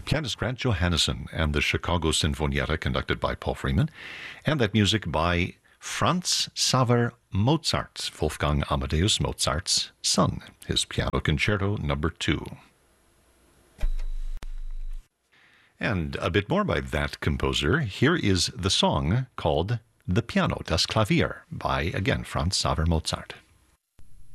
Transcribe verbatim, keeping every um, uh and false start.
pianist Grant Johannesson and the Chicago Sinfonietta conducted by Paul Freeman, and that music by Franz Xaver Mozart, Wolfgang Amadeus Mozart's son, his Piano Concerto number two. And a bit more by that composer. Here is the song called The Piano, Das Klavier, by, again, Franz Xaver Mozart.